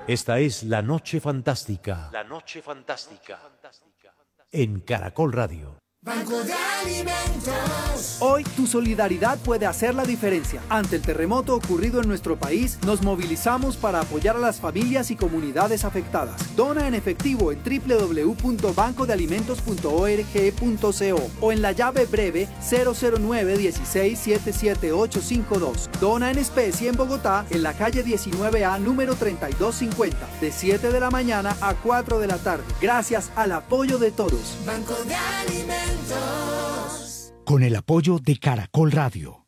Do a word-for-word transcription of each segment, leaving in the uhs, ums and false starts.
Esta es La Noche Fantástica. La Noche Fantástica. En Caracol Radio. Banco de Alimentos. Hoy tu solidaridad puede hacer la diferencia. Ante el terremoto ocurrido en nuestro país, nos movilizamos para apoyar a las familias y comunidades afectadas. Dona en efectivo en doble u doble u doble u punto banco de alimentos punto org punto co o en la llave breve cero cero nueve uno seis siete siete ocho cinco dos. Dona en especie en Bogotá, en la calle diecinueve A, número treinta y dos cincuenta, de siete de la mañana a cuatro de la tarde. Gracias al apoyo de todos. Banco de Alimentos. Con el apoyo de Caracol Radio.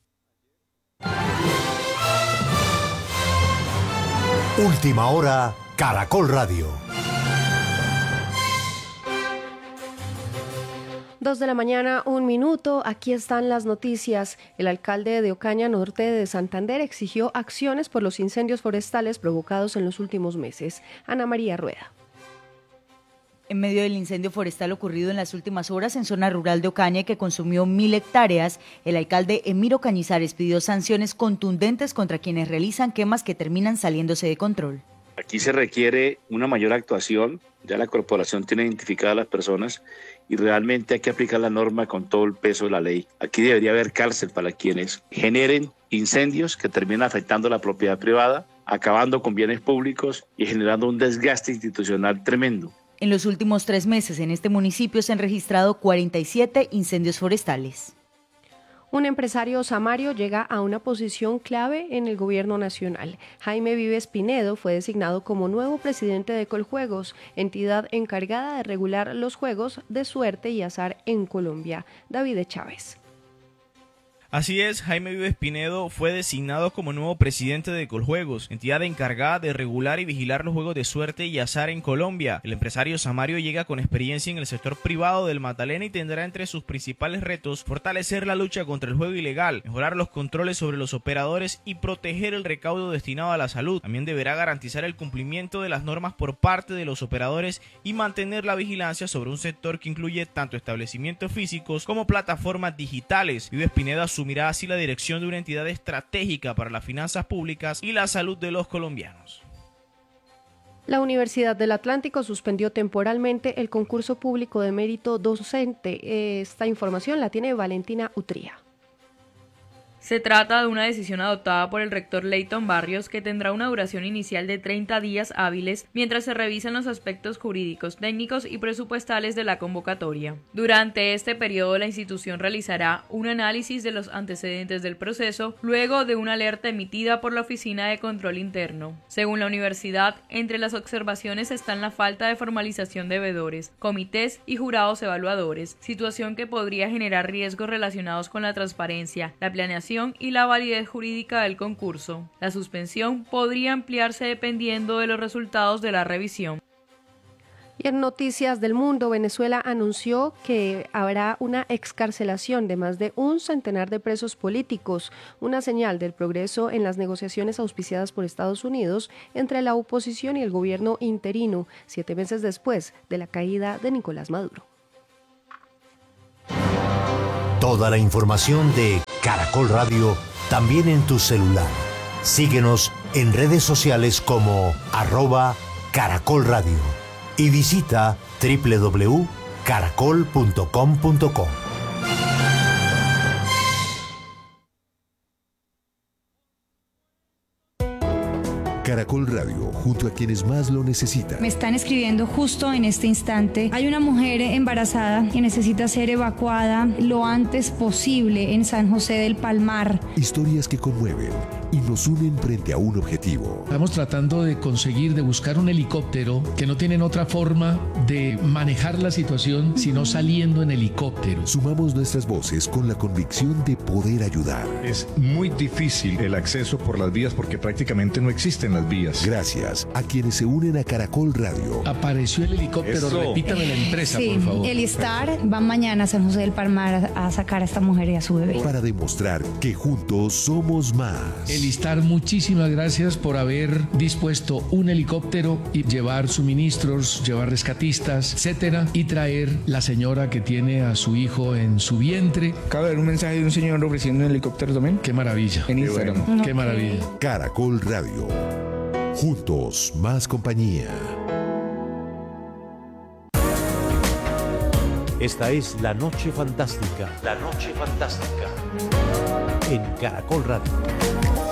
Última hora, Caracol Radio. Dos de la mañana, un minuto. Aquí están las noticias. El alcalde de Ocaña, norte de Santander, exigió acciones por los incendios forestales provocados en los últimos meses. Ana María Rueda. En medio del incendio forestal ocurrido en las últimas horas en zona rural de Ocaña que consumió mil hectáreas, el alcalde Emiro Cañizares pidió sanciones contundentes contra quienes realizan quemas que terminan saliéndose de control. Aquí se requiere una mayor actuación, ya la corporación tiene identificadas a las personas y realmente hay que aplicar la norma con todo el peso de la ley. Aquí debería haber cárcel para quienes generen incendios que terminan afectando la propiedad privada, acabando con bienes públicos y generando un desgaste institucional tremendo. En los últimos tres meses en este municipio se han registrado cuarenta y siete incendios forestales. Un empresario samario llega a una posición clave en el gobierno nacional. Jaime Vives Pinedo fue designado como nuevo presidente de Coljuegos, entidad encargada de regular los juegos de suerte y azar en Colombia. David Chávez. Así es, Jaime Vives Pinedo fue designado como nuevo presidente de Coljuegos, entidad encargada de regular y vigilar los juegos de suerte y azar en Colombia. El empresario samario llega con experiencia en el sector privado del Magdalena y tendrá entre sus principales retos fortalecer la lucha contra el juego ilegal, mejorar los controles sobre los operadores y proteger el recaudo destinado a la salud. También deberá garantizar el cumplimiento de las normas por parte de los operadores y mantener la vigilancia sobre un sector que incluye tanto establecimientos físicos como plataformas digitales. Vives Pinedo asumirá así la dirección de una entidad estratégica para las finanzas públicas y la salud de los colombianos. La Universidad del Atlántico suspendió temporalmente el concurso público de mérito docente. Esta información la tiene Valentina Utría. Se trata de una decisión adoptada por el rector Leighton Barrios que tendrá una duración inicial de treinta días hábiles mientras se revisan los aspectos jurídicos, técnicos y presupuestales de la convocatoria. Durante este periodo la institución realizará un análisis de los antecedentes del proceso luego de una alerta emitida por la Oficina de Control Interno. Según la universidad, entre las observaciones están la falta de formalización de veedores, comités y jurados evaluadores, situación que podría generar riesgos relacionados con la transparencia, la planeación y la validez jurídica del concurso. La suspensión podría ampliarse dependiendo de los resultados de la revisión. Y en noticias del mundo, Venezuela anunció que habrá una excarcelación de más de un centenar de presos políticos, una señal del progreso en las negociaciones auspiciadas por Estados Unidos entre la oposición y el gobierno interino, siete meses después de la caída de Nicolás Maduro. Toda la información de Caracol Radio también en tu celular. Síguenos en redes sociales como arroba Caracol Radio y visita doble u doble u doble u punto caracol punto com punto co. Caracol Radio, junto a quienes más lo necesitan. Me están escribiendo justo en este instante. Hay una mujer embarazada que necesita ser evacuada lo antes posible en San José del Palmar. Historias que conmueven y nos unen frente a un objetivo. Estamos tratando de conseguir, de buscar un helicóptero que no tienen otra forma de manejar la situación sino saliendo en helicóptero. Sumamos nuestras voces con la convicción de poder ayudar. Es muy difícil el acceso por las vías porque prácticamente no existen las vías. Gracias a quienes se unen a Caracol Radio. Apareció el helicóptero, Eso. repítame la empresa, sí, por favor. El Star va mañana a San José del Palmar a, a sacar a esta mujer y a su bebé. Para demostrar que juntos somos más. El Star, muchísimas gracias por haber dispuesto un helicóptero y llevar suministros, llevar rescatistas, etcétera, y traer la señora que tiene a su hijo en su vientre. Acabo de ver un mensaje de un señor ofreciendo un helicóptero también. Qué maravilla. En Instagram. Qué, bueno. Qué maravilla. Caracol Radio. Juntos, más compañía. Esta es La Noche Fantástica. La Noche Fantástica. En Caracol Radio.